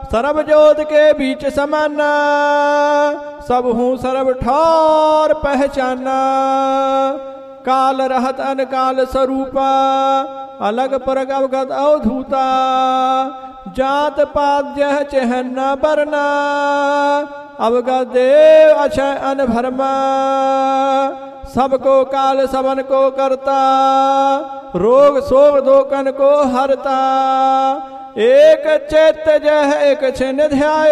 सर्व जोत के बीच समाना, सब हूँ सर्व ठौर पहचाना। काल रहत अनकाल स्वरूपा, अलग परग अवगत अवधूता। जात पात जह चहन्ना बरना, अवगत देव अक्षय अनभरमा। सबको काल सबन को करता, रोग शोक दोकन को हरता। एक चैत्य जह एक छिन ध्याय,